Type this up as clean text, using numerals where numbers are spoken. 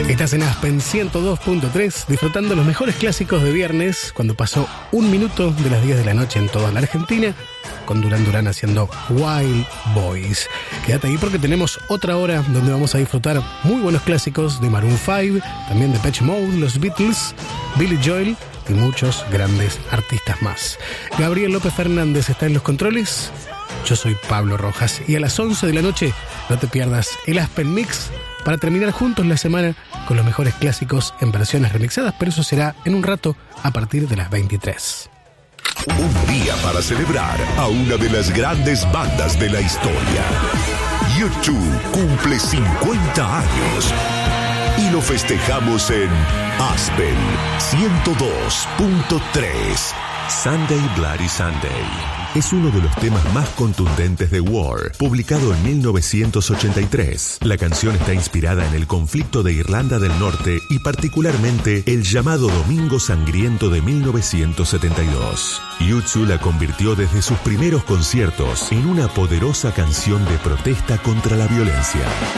Estás en Aspen 102.3, disfrutando los mejores clásicos de viernes, cuando pasó 1 minuto de las 10 de la noche en toda la Argentina, con Duran Duran haciendo Wild Boys. Quédate ahí porque tenemos otra hora donde vamos a disfrutar muy buenos clásicos de Maroon 5, también de Depeche Mode, los Beatles, Billy Joel y muchos grandes artistas más. Gabriel López Fernández está en los controles. Yo soy Pablo Rojas y a las 11 de la noche no te pierdas el Aspen Mix para terminar juntos la semana con los mejores clásicos en versiones remixadas, pero eso será en un rato a partir de las 23. Un día para celebrar a una de las grandes bandas de la historia. U2 cumple 50 años y lo festejamos en Aspen 102.3. Sunday Bloody Sunday es uno de los temas más contundentes de War, publicado en 1983. La canción está inspirada en el conflicto de Irlanda del Norte y particularmente el llamado Domingo Sangriento de 1972. U2 la convirtió desde sus primeros conciertos en una poderosa canción de protesta contra la violencia.